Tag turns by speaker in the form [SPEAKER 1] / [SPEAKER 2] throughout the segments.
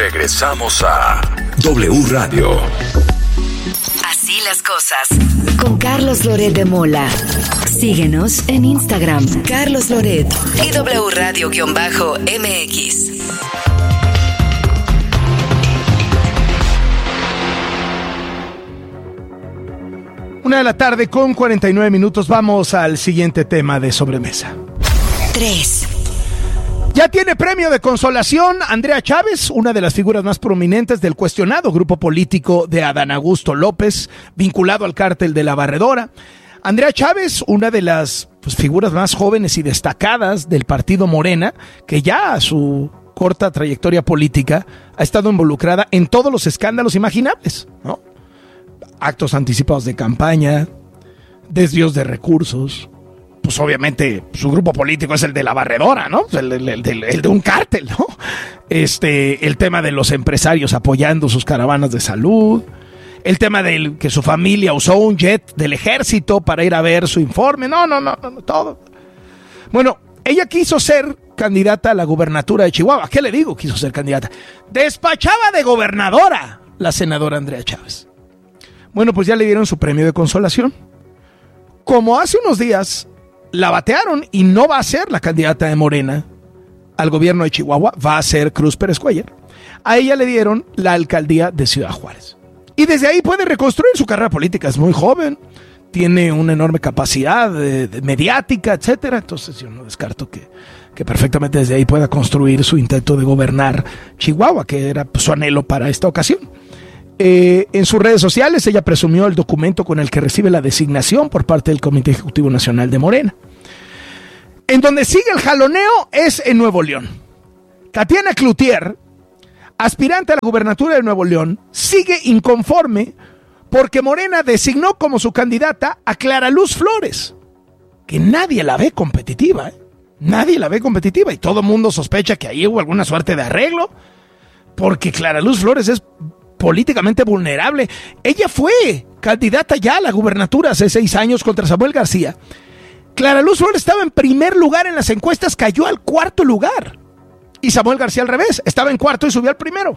[SPEAKER 1] Regresamos a W Radio.
[SPEAKER 2] Así las cosas. Con Carlos Loret de Mola. Síguenos en Instagram, Carlos Loret y W Radio-MX.
[SPEAKER 3] Una de la tarde con 49 minutos. Vamos al siguiente tema de sobremesa.
[SPEAKER 2] 3.
[SPEAKER 3] Ya tiene premio de consolación Andrea Chávez, una de las figuras más prominentes del cuestionado grupo político de Adán Augusto López, vinculado al cártel de La Barredora. Andrea Chávez, una de las figuras más jóvenes y destacadas del partido Morena, que ya a su corta trayectoria política ha estado involucrada en todos los escándalos imaginables, ¿no? Actos anticipados de campaña, desvíos de recursos. Pues obviamente su grupo político es el de La Barredora, ¿no? El de un cártel, ¿no? El tema de los empresarios apoyando sus caravanas de salud. El tema de que su familia usó un jet del ejército para ir a ver su informe. No, todo. Bueno, ella quiso ser candidata a la gubernatura de Chihuahua. ¿Qué le digo? Quiso ser candidata. Despachaba de gobernadora la senadora Andrea Chávez. Bueno, pues ya le dieron su premio de consolación. Como hace unos días la batearon y no va a ser la candidata de Morena al gobierno de Chihuahua, va a ser Cruz Pérez Cuéllar. A ella le dieron la alcaldía de Ciudad Juárez. Y desde ahí puede reconstruir su carrera política. Es muy joven, tiene una enorme capacidad mediática, etcétera. Entonces yo no descarto que perfectamente desde ahí pueda construir su intento de gobernar Chihuahua, que era su anhelo para esta ocasión. En sus redes sociales ella presumió el documento con el que recibe la designación por parte del Comité Ejecutivo Nacional de Morena. En donde sigue el jaloneo es en Nuevo León. Tatiana Cloutier, aspirante a la gubernatura de Nuevo León, sigue inconforme porque Morena designó como su candidata a Clara Luz Flores, que nadie la ve competitiva, ¿eh? Nadie la ve competitiva y todo el mundo sospecha que ahí hubo alguna suerte de arreglo, porque Clara Luz Flores es políticamente vulnerable. Ella fue candidata ya a la gubernatura hace 6 años contra Samuel García. Clara Luz Flores estaba en primer lugar en las encuestas, cayó al 4º lugar. Y Samuel García al revés, estaba en 4º y subió al 1º.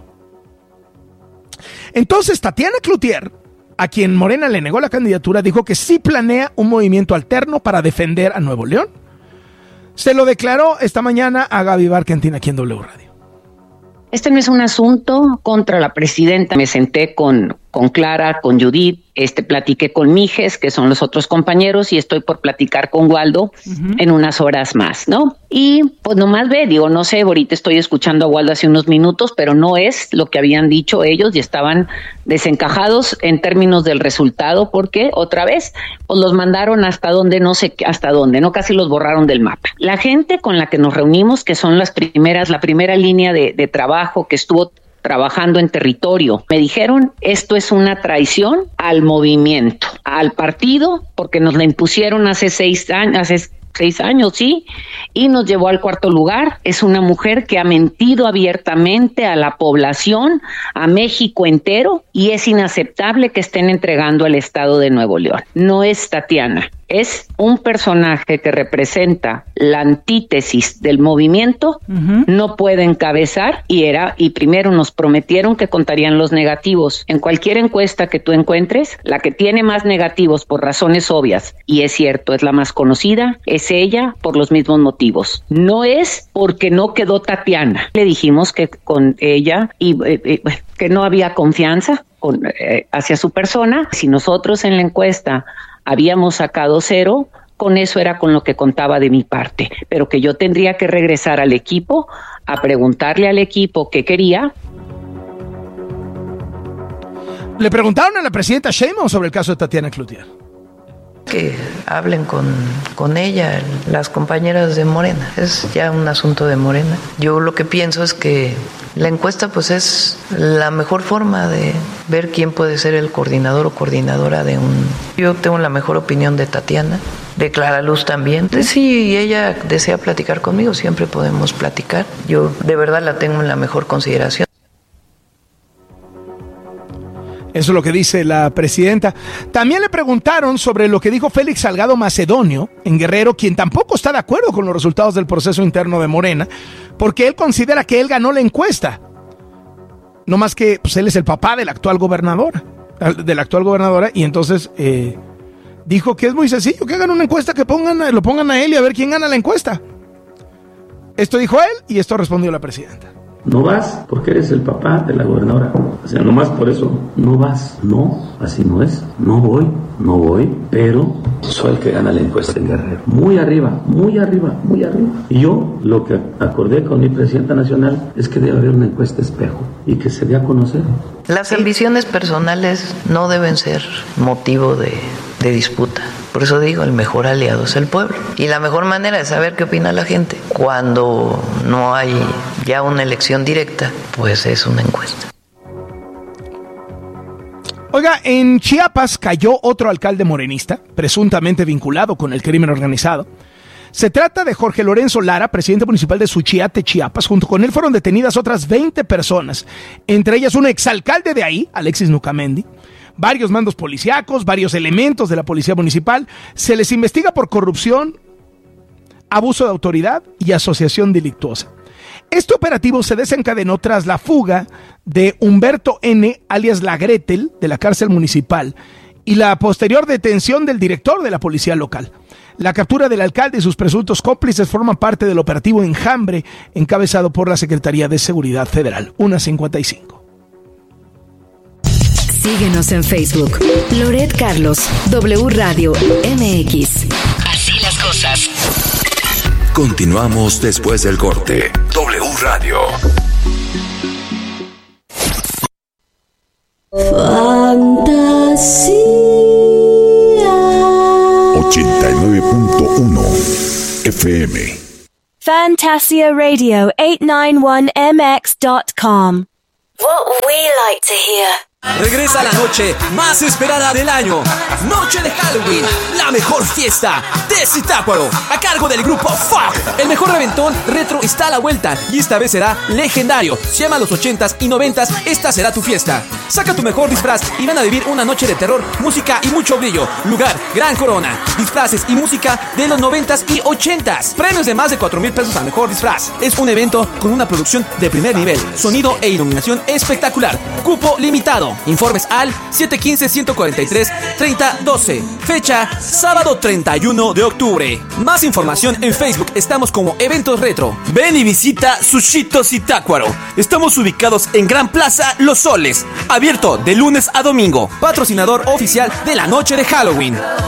[SPEAKER 3] Entonces Tatiana Cloutier, a quien Morena le negó la candidatura, dijo que sí planea un movimiento alterno para defender a Nuevo León. Se lo declaró esta mañana a Gaby Barkentin aquí en W Radio.
[SPEAKER 4] Este no es un asunto contra la presidenta. Me senté con Clara, con Judith, platiqué con Mijes, que son los otros compañeros, y estoy por platicar con Waldo en unas horas más, ¿no? Y pues nomás no sé, ahorita estoy escuchando a Waldo hace unos minutos, pero no es lo que habían dicho ellos y estaban desencajados en términos del resultado, porque otra vez, pues los mandaron hasta donde, no sé hasta dónde, ¿no? Casi los borraron del mapa. La gente con la que nos reunimos, que son la primera línea de trabajo que estuvo trabajando en territorio, me dijeron, esto es una traición al movimiento, al partido, porque nos la impusieron hace 6 años, sí, y nos llevó al 4º lugar. Es una mujer que ha mentido abiertamente a la población, a México entero, y es inaceptable que estén entregando al Estado de Nuevo León. No es Tatiana, es un personaje que representa la antítesis del movimiento, no puede encabezar, y primero nos prometieron que contarían los negativos. En cualquier encuesta que tú encuentres, la que tiene más negativos por razones obvias, y es cierto, es la más conocida, es ella por los mismos motivos. No es porque no quedó Tatiana. Le dijimos que con ella y que no había confianza hacia su persona. Si nosotros en la encuesta habíamos sacado 0, con eso era con lo que contaba de mi parte, pero que yo tendría que regresar al equipo a preguntarle al equipo qué quería.
[SPEAKER 3] Le preguntaron a la presidenta Sheinbaum sobre el caso de Tatiana Cloutier.
[SPEAKER 5] Que hablen con ella, las compañeras de Morena, es ya un asunto de Morena. Yo lo que pienso es que la encuesta pues es la mejor forma de ver quién puede ser el coordinador o coordinadora de un... Yo tengo la mejor opinión de Tatiana, de Clara Luz también. Si ella desea platicar conmigo, siempre podemos platicar. Yo de verdad la tengo en la mejor consideración.
[SPEAKER 3] Eso es lo que dice la presidenta. También le preguntaron sobre lo que dijo Félix Salgado Macedonio en Guerrero, quien tampoco está de acuerdo con los resultados del proceso interno de Morena, porque él considera que él ganó la encuesta. No más que pues, él es el papá de la actual gobernadora, y entonces dijo que es muy sencillo, que hagan una encuesta, que lo pongan a él y a ver quién gana la encuesta. Esto dijo él y esto respondió la presidenta.
[SPEAKER 6] No vas porque eres el papá de la gobernadora. O sea, nomás por eso no vas. No, así no es. No voy, pero soy el que gana la encuesta en Guerrero. Muy arriba. Y yo lo que acordé con mi presidenta nacional es que debe haber una encuesta espejo y que se dé a conocer.
[SPEAKER 5] Las ambiciones personales no deben ser motivo de disputa. Por eso digo, el mejor aliado es el pueblo. Y la mejor manera de saber qué opina la gente cuando no hay ya una elección directa, pues es una encuesta.
[SPEAKER 3] Oiga, en Chiapas cayó otro alcalde morenista, presuntamente vinculado con el crimen organizado. Se trata de Jorge Lorenzo Lara, presidente municipal de Suchiate, Chiapas. Junto con él fueron detenidas otras 20 personas, entre ellas un exalcalde de ahí, Alexis Nucamendi, varios mandos policíacos, varios elementos de la policía municipal. Se les investiga por corrupción, abuso de autoridad y asociación delictuosa. Este operativo se desencadenó tras la fuga de Humberto N., alias La Gretel, de la cárcel municipal, y la posterior detención del director de la policía local. La captura del alcalde y sus presuntos cómplices forman parte del operativo Enjambre, encabezado por la Secretaría de Seguridad Federal. 1:55.
[SPEAKER 2] Síguenos en Facebook. Loret Carlos, W Radio MX. Así las cosas.
[SPEAKER 1] Continuamos después del corte. W Radio.
[SPEAKER 7] Fantasía
[SPEAKER 1] 89.1 FM.
[SPEAKER 7] FantasiaRadio891mx.com. What we like to hear.
[SPEAKER 8] Regresa la noche más esperada del año. Noche de Halloween, la mejor fiesta de Zitácuaro, a cargo del grupo FUCK. El mejor reventón retro está a la vuelta y esta vez será legendario. Si amas los 80s y 90s, esta será tu fiesta. Saca tu mejor disfraz y van a vivir una noche de terror, música y mucho brillo. Lugar, Gran Corona. Disfraces y música de los 90s y 80s. Premios de más de 4,000 pesos al mejor disfraz. Es un evento con una producción de primer nivel, sonido e iluminación espectacular. Cupo limitado. Informes al 715-143-3012. Fecha, sábado 31 de octubre. Más información en Facebook. Estamos como Eventos Retro. Ven y visita Sushito Zitácuaro. Estamos ubicados en Gran Plaza Los Soles. Abierto de lunes a domingo. Patrocinador oficial de la noche de Halloween.